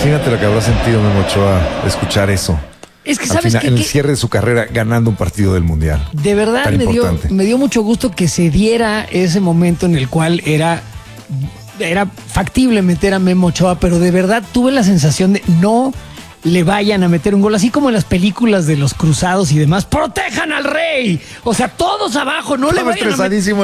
Imagínate lo que habrá sentido Memo Ochoa escuchar eso. Es que sabes que en el cierre de su carrera ganando un partido del Mundial. De verdad me dio mucho gusto que se diera ese momento en el cual era factible meter a Memo Ochoa, pero de verdad tuve la sensación de no le vayan a meter un gol, así como en las películas de los cruzados y demás. ¡Protejan al rey! O sea, todos abajo, no le vayan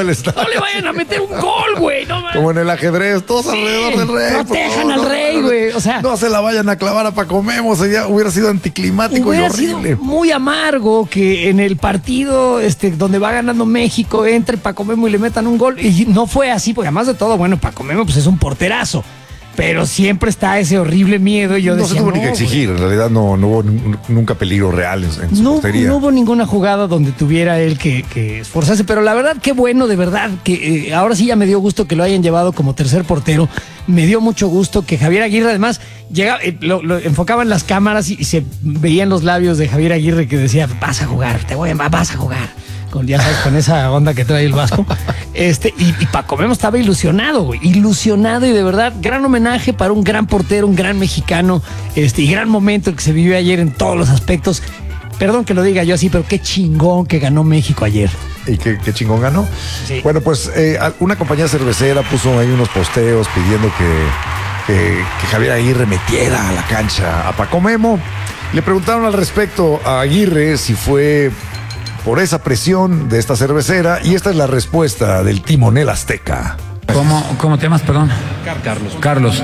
a meter un gol, güey. No, como en el ajedrez, todos alrededor del rey. Protejan al rey, güey. O sea, no se la vayan a clavar a Paco Memo, hubiera sido anticlimático y horrible. Hubiera sido muy amargo que en el partido donde va ganando México entre Paco Memo y le metan un gol. Y no fue así, porque además de todo, bueno, Paco Memo pues es un porterazo. Pero siempre está ese horrible miedo. Y yo decía, se tuvo ni que exigir. En realidad no hubo nunca peligro real en su portería. No hubo ninguna jugada donde tuviera él que esforzarse. Pero la verdad, qué bueno, de verdad, que ahora sí ya me dio gusto que lo hayan llevado como tercer portero. Me dio mucho gusto que Javier Aguirre, además, llegaba, lo enfocaban las cámaras y se veían los labios de Javier Aguirre que decía, vas a jugar, vas a jugar. Ya sabes, con esa onda que trae el Vasco. Y Paco Memo estaba ilusionado, güey. Ilusionado y de verdad, gran homenaje para un gran portero, un gran mexicano, y gran momento el que se vivió ayer en todos los aspectos. Perdón que lo diga yo así, pero qué chingón que ganó México ayer. ¿Y qué chingón ganó? Sí. Bueno, pues una compañía cervecera puso ahí unos posteos pidiendo que Javier Aguirre metiera a la cancha a Paco Memo. Le preguntaron al respecto a Aguirre si fue por esa presión de esta cervecera, y esta es la respuesta del timonel azteca. ¿Cómo te llamas, perdón? Carlos.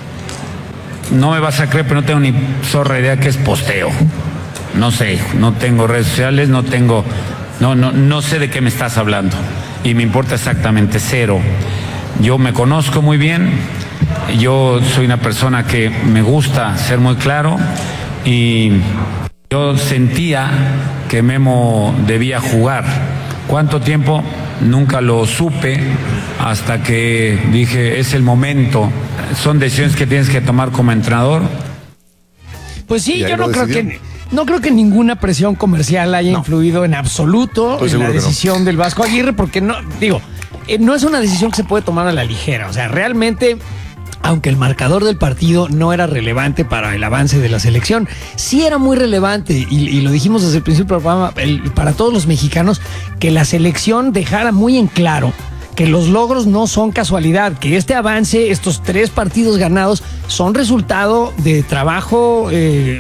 No me vas a creer, pero no tengo ni zorra idea que es posteo. No sé, no tengo redes sociales, no sé de qué me estás hablando. Y me importa exactamente cero. Yo me conozco muy bien, yo soy una persona que me gusta ser muy claro, y yo sentía que Memo debía jugar. ¿Cuánto tiempo? Nunca lo supe hasta que dije, es el momento. Son decisiones que tienes que tomar como entrenador. Pues sí, yo no creo que ninguna presión comercial haya influido en absoluto en la decisión del Vasco Aguirre, porque no es una decisión que se puede tomar a la ligera. O sea, realmente, aunque el marcador del partido no era relevante para el avance de la selección, sí era muy relevante, y lo dijimos desde el principio del programa, para todos los mexicanos, que la selección dejara muy en claro que los logros no son casualidad, que este avance, estos 3 partidos ganados, son resultado de trabajo,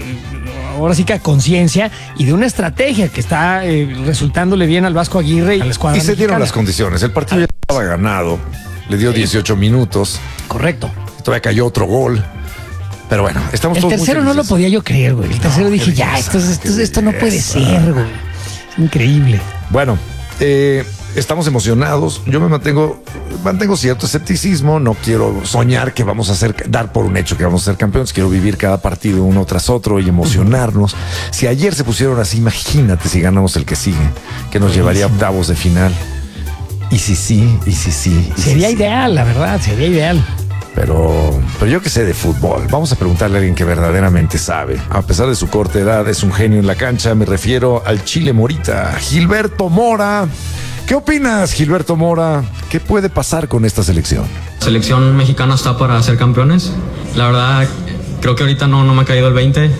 ahora sí que a conciencia, y de una estrategia que está resultándole bien al Vasco Aguirre y a la escuadra mexicana. Se dieron las condiciones, el partido ya estaba ganado, le dio 18 minutos. Correcto. Todavía cayó otro gol. Pero bueno, estamos todos muy felices. El tercero no lo podía yo creer, güey. El tercero dije, ya, esto no puede ser, güey. Es increíble. Bueno, estamos emocionados. Yo mantengo cierto escepticismo. No quiero soñar que vamos a dar por un hecho que vamos a ser campeones. Quiero vivir cada partido uno tras otro y emocionarnos. Si ayer se pusieron así, imagínate si ganamos el que sigue, que nos llevaría a octavos de final. Y si sí. Sería ideal, la verdad, sería ideal. Pero yo que sé de fútbol, vamos a preguntarle a alguien que verdaderamente sabe. A pesar de su corta edad, es un genio en la cancha. Me refiero al Chile Morita, Gilberto Mora. ¿Qué opinas, Gilberto Mora? ¿Qué puede pasar con esta selección? La selección mexicana está para ser campeones. La verdad, creo que ahorita no me ha caído el 20.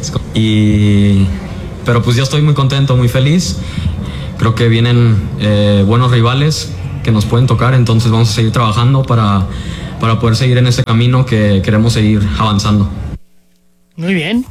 Pero pues yo estoy muy contento, muy feliz. Creo que vienen buenos rivales que nos pueden tocar, entonces vamos a seguir trabajando para poder seguir en ese camino que queremos seguir avanzando. Muy bien.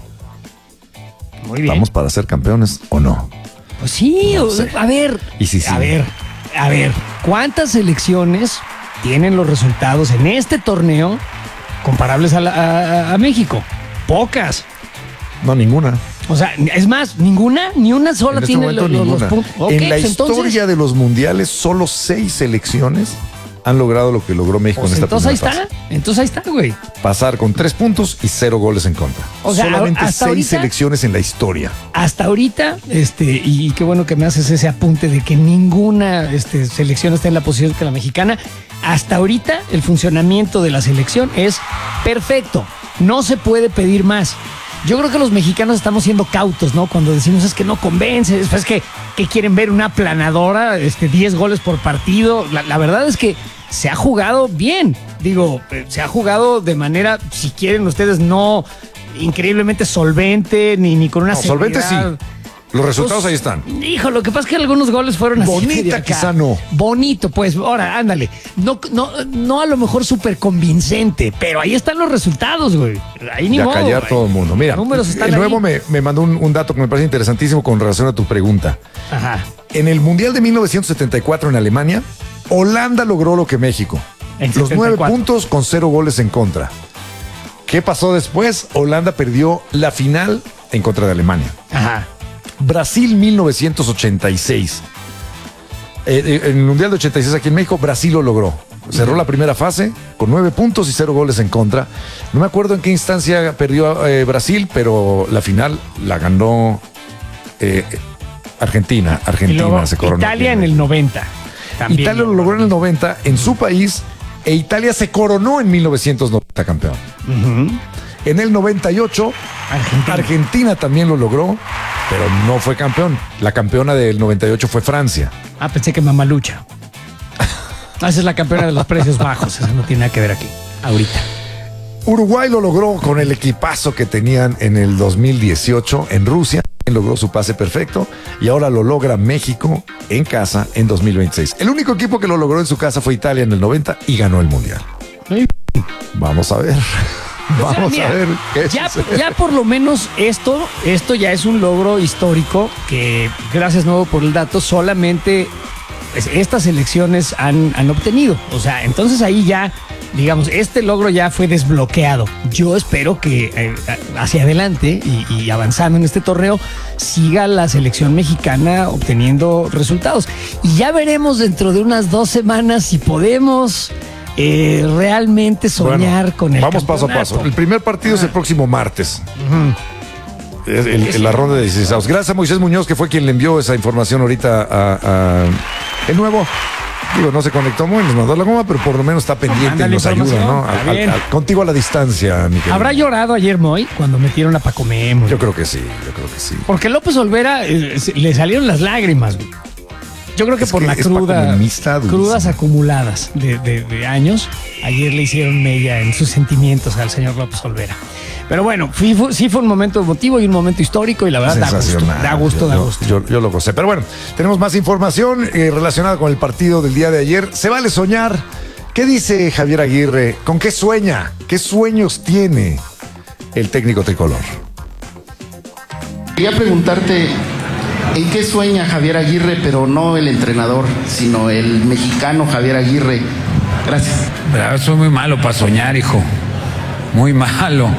¿Vamos para ser campeones o no? Pues sí, no sé. A ver. ¿Y si sí? A ver, ¿cuántas selecciones tienen los resultados en este torneo comparables a México? Pocas. No, ninguna. O sea, es más, ninguna, ni una sola tiene los puntos. Okay, en la historia de los mundiales, solo 6 selecciones han logrado lo que logró México en esta primera fase. Entonces ahí está, güey. Pasar con 3 puntos y 0 goles en contra. O sea, solamente 6 ahorita, selecciones en la historia. Hasta ahorita, y qué bueno que me haces ese apunte de que ninguna selección está en la posición que la mexicana. Hasta ahorita, el funcionamiento de la selección es perfecto. No se puede pedir más. Yo creo que los mexicanos estamos siendo cautos, ¿no? Cuando decimos es que no convence, después que quieren ver una aplanadora, 10 goles por partido. La verdad es que se ha jugado bien. Digo, se ha jugado de manera, si quieren ustedes, no increíblemente solvente, ni con una solvente sí. Los resultados pues, ahí están. Hijo, lo que pasa es que algunos goles fueron así. Bonita, quizá no. Bonito, pues, ahora, ándale. No a lo mejor súper convincente, pero ahí están los resultados, güey. Ahí ni ya modo, callar güey. todo el mundo. Mira, el nuevo me mandó un dato que me parece interesantísimo con relación a tu pregunta. Ajá. En el Mundial de 1974 en Alemania, Holanda logró lo que México. Los 9 puntos con 0 goles en contra. ¿Qué pasó después? Holanda perdió la final en contra de Alemania. Ajá. Brasil 1986. En el Mundial de 86 aquí en México, Brasil lo logró. Cerró la primera fase con 9 puntos y 0 goles en contra. No me acuerdo en qué instancia perdió Brasil, pero la final la ganó Argentina. Argentina se coronó. Italia en el 90. También Italia lo logró en el 90 en su país e Italia se coronó en 1990 campeón. En el 98, Argentina también lo logró, pero no fue campeón. La campeona del 98 fue Francia. Ah, pensé que Mamalucha. Esa es la campeona de los precios bajos. Eso no tiene nada que ver aquí, ahorita. Uruguay lo logró con el equipazo que tenían en el 2018 en Rusia. Logró su pase perfecto y ahora lo logra México en casa en 2026. El único equipo que lo logró en su casa fue Italia en el 90 y ganó el Mundial. Vamos a ver. Vamos a ver qué ya por lo menos esto ya es un logro histórico que, gracias nuevo por el dato, solamente estas elecciones han obtenido. O sea, entonces ahí ya, digamos, este logro ya fue desbloqueado. Yo espero que hacia adelante y avanzando en este torneo siga la selección mexicana obteniendo resultados. Y ya veremos dentro de unas 2 semanas si podemos realmente soñar con el vamos paso a paso. El primer partido es el próximo martes. La ronda de 16. Gracias a Moisés Muñoz, que fue quien le envió esa información ahorita a el nuevo. Digo, no se conectó muy, nos mandó la goma, pero por lo menos está pendiente y nos ayuda, ¿no? Contigo a la distancia, mi querido. ¿Habrá llorado ayer Moy cuando metieron a Paco Memo? Yo creo que sí. Porque López Olvera le salieron las lágrimas, güey. Yo creo que por la crudas acumuladas de años, ayer le hicieron mella en sus sentimientos al señor López Olvera. Pero bueno, sí fue un momento emotivo y un momento histórico y la verdad da gusto. Yo lo gocé. Pero bueno, tenemos más información relacionada con el partido del día de ayer. Se vale soñar. ¿Qué dice Javier Aguirre? ¿Con qué sueña? ¿Qué sueños tiene el técnico tricolor? Quería preguntarte, ¿en qué sueña Javier Aguirre, pero no el entrenador, sino el mexicano Javier Aguirre? Gracias. Soy muy malo para soñar, hijo. Muy malo.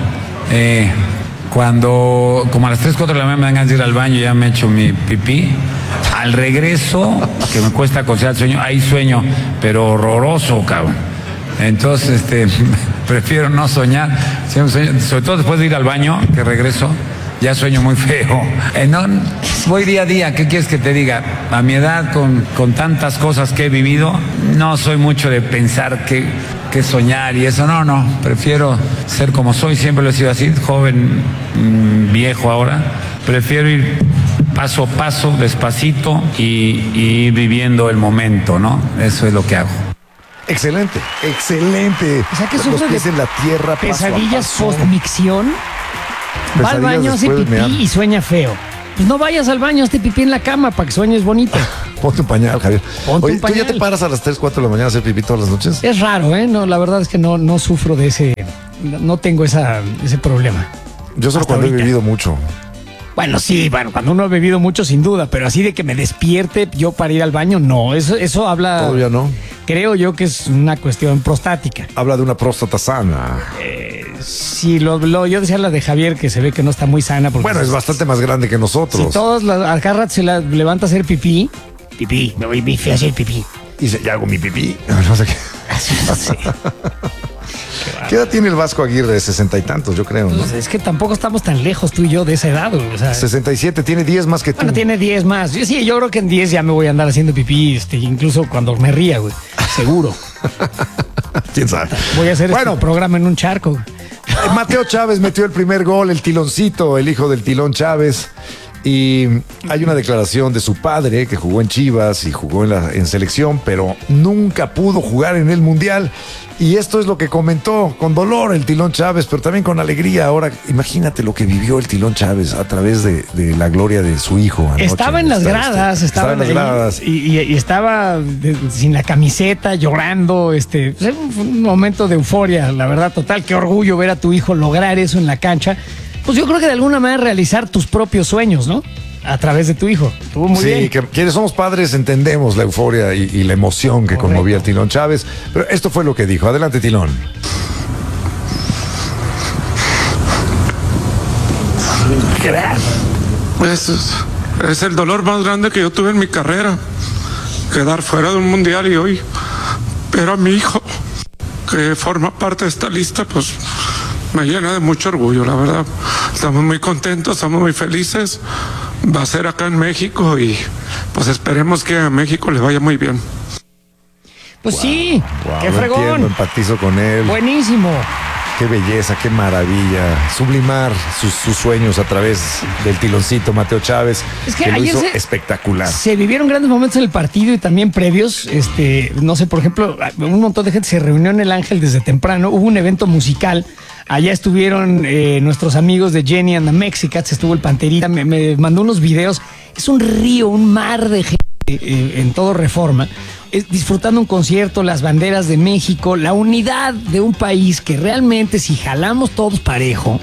Cuando como a las 3, 4 de la mañana me dan ganas de ir al baño, ya me echo mi pipí. Al regreso, que me cuesta conciliar el sueño, ahí sueño, pero horroroso, cabrón. Entonces, prefiero no soñar. Sobre todo después de ir al baño, que regreso, ya sueño muy feo. No, voy día a día. ¿Qué quieres que te diga? A mi edad, con tantas cosas que he vivido, no soy mucho de pensar que soñar y eso. No. Prefiero ser como soy. Siempre lo he sido así, joven, viejo ahora. Prefiero ir paso a paso, despacito y ir viviendo el momento, ¿no? Eso es lo que hago. Excelente. O sea, que sufre los pies en la tierra, pesadillas post-micción. Va al baño, hace pipí y sueña feo. Pues no vayas al baño, hazte pipí en la cama para que sueñes bonito. Ponte un pañal, Javier. Oye, ¿tú ya te paras a las 3, 4 de la mañana a hacer pipí todas las noches? Es raro, ¿eh? No, la verdad es que no sufro de ese... No tengo ese problema. Yo solo cuando he bebido mucho. Bueno, sí, cuando uno ha bebido mucho, sin duda, pero así de que me despierte yo para ir al baño, no. Eso habla... Todavía no. Creo yo que es una cuestión prostática. Habla de una próstata sana. Sí, yo decía la de Javier, que se ve que no está muy sana. Porque bueno, es bastante más grande que nosotros. Si todos a cada rato se la levanta a hacer pipí, me voy a hacer pipí. Y ya hago mi pipí. No sé qué. No sé. ¿Qué edad tiene el Vasco Aguirre? 60 y tantos, yo creo, ¿no? Pues es que tampoco estamos tan lejos tú y yo de esa edad, güey. O sea, 67, tiene 10 más que tú. Bueno, tiene 10 más. Yo creo que en 10 ya me voy a andar haciendo pipí, incluso cuando me ría, güey. Seguro. ¿Quién sabe? Voy a hacer este programa en un charco. Mateo Chávez metió el primer gol, el Tiloncito, el hijo del Tilón Chávez. Y hay una declaración de su padre que jugó en Chivas y jugó en selección, pero nunca pudo jugar en el Mundial. Y esto es lo que comentó con dolor el Tilón Chávez, pero también con alegría. Ahora, imagínate lo que vivió el Tilón Chávez a través de la gloria de su hijo. Anoche. Estaba en las gradas, estaba en las gradas. Y estaba sin la camiseta, llorando. Fue un momento de euforia, la verdad, total. Qué orgullo ver a tu hijo lograr eso en la cancha. Pues yo creo que de alguna manera realizar tus propios sueños, ¿no? A través de tu hijo. Estuvo muy bien. Sí, que quienes somos padres entendemos la euforia y la emoción que conmovía al Tilón Chávez. Pero esto fue lo que dijo. Adelante, Tilón. Es el dolor más grande que yo tuve en mi carrera. Quedar fuera de un mundial y hoy. Pero a mi hijo, que forma parte de esta lista, pues me llena de mucho orgullo, la verdad. Estamos muy contentos, estamos muy felices. Va a ser acá en México y pues esperemos que a México le vaya muy bien. Pues sí, qué fregón. Entiendo, empatizo con él. Buenísimo. Qué belleza, qué maravilla. Sublimar sus sueños a través del Tiloncito Mateo Chávez. Es que lo hizo espectacular. Se vivieron grandes momentos en el partido y también previos. No sé, por ejemplo, un montón de gente se reunió en el Ángel desde temprano. Hubo un evento musical. Allá estuvieron nuestros amigos de Jenny and the Mexicats, estuvo el Panterita, me mandó unos videos. Es un río, un mar de gente en todo Reforma, disfrutando un concierto, las banderas de México, la unidad de un país que realmente si jalamos todos parejo,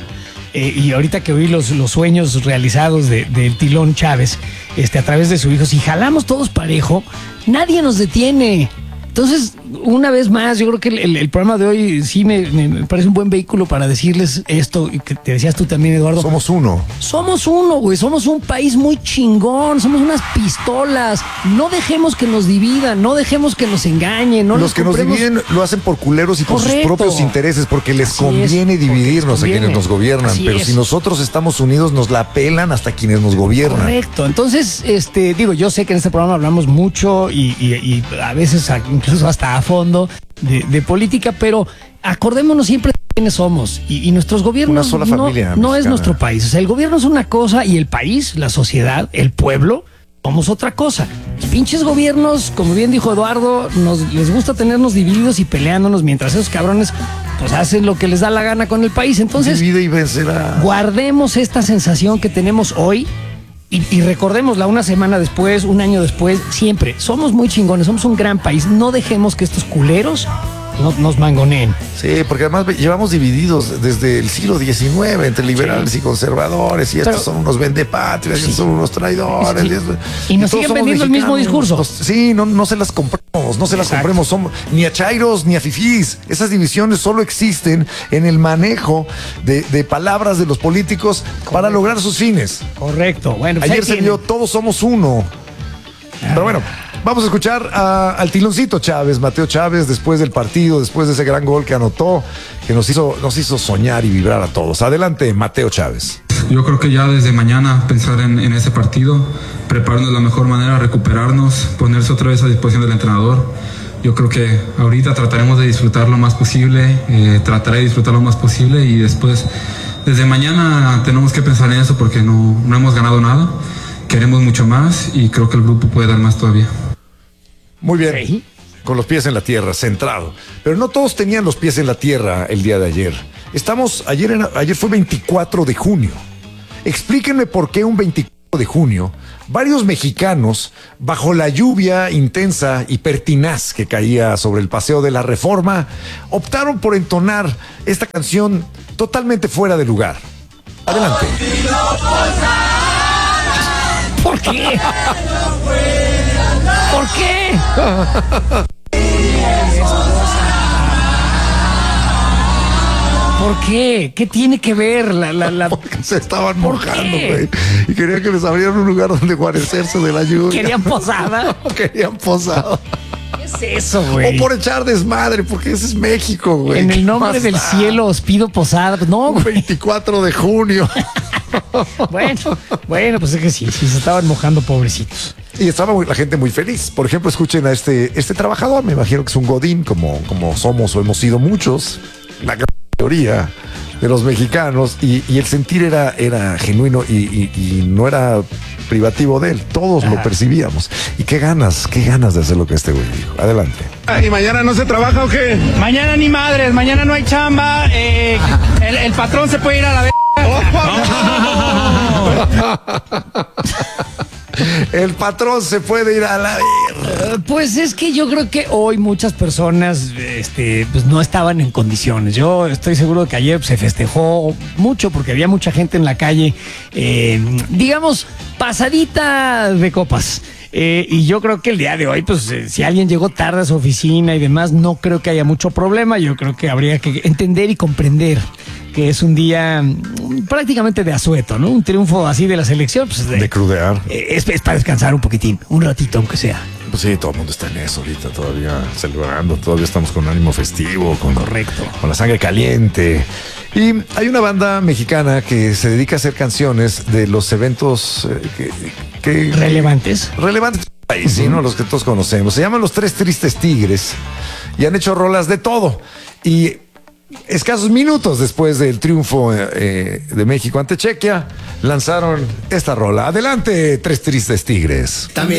y ahorita que oí los sueños realizados del Tilón Chávez a través de su hijo, si jalamos todos parejo, nadie nos detiene. Entonces, una vez más, yo creo que el programa de hoy sí me parece un buen vehículo para decirles esto, y que te decías tú también, Eduardo. Somos uno. Somos uno, güey. Somos un país muy chingón. Somos unas pistolas. No dejemos que nos dividan, no dejemos que nos engañen. No Los que nos dividen lo hacen por culeros y por sus propios intereses, porque les conviene dividirnos a quienes nos gobiernan. Pero si nosotros estamos unidos, nos la pelan hasta quienes nos gobiernan. Correcto. Entonces, yo sé que en este programa hablamos mucho y a veces incluso hasta a fondo de política, pero acordémonos siempre de quiénes somos y nuestros gobiernos. Una sola familia no es nuestro país. O sea, el gobierno es una cosa y el país, la sociedad, el pueblo, somos otra cosa. Los pinches gobiernos, como bien dijo Eduardo, les gusta tenernos divididos y peleándonos mientras esos cabrones pues hacen lo que les da la gana con el país. Entonces, divide y vencerá. Guardemos esta sensación que tenemos hoy. Y recordémosla una semana después, un año después, siempre. Somos muy chingones, somos un gran país. No dejemos que estos culeros nos mangoneen. Sí, porque además llevamos divididos desde el siglo XIX entre liberales y conservadores, y estos son unos vendepatrias, y son unos traidores. Y nos siguen vendiendo el mismo discurso. No se las compramos, no se las compremos. Ni a chairos ni a fifís. Esas divisiones solo existen en el manejo de palabras de los políticos. Correcto. Para lograr sus fines. Correcto. Bueno, pues ayer se vio, todos somos uno. Pero bueno, vamos a escuchar al Tiloncito Chávez, Mateo Chávez, después del partido, después de ese gran gol que anotó, que nos hizo soñar y vibrar a todos. Adelante, Mateo Chávez. Yo creo que ya desde mañana pensar en ese partido, prepararnos de la mejor manera, recuperarnos, ponerse otra vez a disposición del entrenador. Yo creo que ahorita trataremos de disfrutar lo más posible, trataré de disfrutar lo más posible, y después, desde mañana tenemos que pensar en eso porque no hemos ganado nada. Queremos mucho más y creo que el grupo puede dar más todavía. Muy bien, ¿sí? Con los pies en la tierra, centrado. Pero no todos tenían los pies en la tierra el día de ayer. Ayer fue 24 de junio. Explíquenme por qué un 24 de junio varios mexicanos, bajo la lluvia intensa y pertinaz que caía sobre el Paseo de la Reforma, optaron por entonar esta canción totalmente fuera de lugar. Adelante. ¿Por qué? ¿Por qué? ¿Por qué? ¿Qué tiene que ver Porque se estaban mojando, güey. Y querían que les abrieran un lugar donde guarecerse de la lluvia. ¿Querían posada? Querían posada. ¿Qué es eso, güey? O por echar desmadre, porque ese es México, güey. En el nombre del cielo os pido posada. No, güey. 24 de junio. Bueno, pues es que sí, se estaban mojando, pobrecitos. Y estaba la gente muy feliz. Por ejemplo, escuchen a este trabajador, me imagino que es un godín, como somos o hemos sido muchos, la gran mayoría de los mexicanos y el sentir era genuino y no era privativo de él. Todos lo percibíamos. Y qué ganas de hacer lo que este güey dijo. Adelante. ¿Y mañana no se trabaja o qué? Mañana ni madres, mañana no hay chamba. El patrón se puede ir a la El patrón se puede ir a la Pues es que yo creo que hoy muchas personas pues no estaban en condiciones. Yo estoy seguro de que ayer se festejó mucho porque había mucha gente en la calle, digamos, pasadita de copas. Y yo creo que el día de hoy, pues si alguien llegó tarde a su oficina y demás, no creo que haya mucho problema. Yo creo que habría que entender y comprender que es un día prácticamente de asueto, ¿no? Un triunfo así de la selección. Pues de crudear. Es para descansar un poquitín, un ratito aunque sea. Pues sí, todo el mundo está en eso ahorita, todavía celebrando, todavía estamos con ánimo festivo, correcto, con la sangre caliente. Y hay una banda mexicana que se dedica a hacer canciones de los eventos relevantes del país, ¿sí? ¿No? Los que todos conocemos. Se llaman Los Tres Tristes Tigres y han hecho rolas de todo. Y escasos minutos después del triunfo de México ante Chequia, lanzaron esta rola. Adelante, Tres Tristes Tigres. También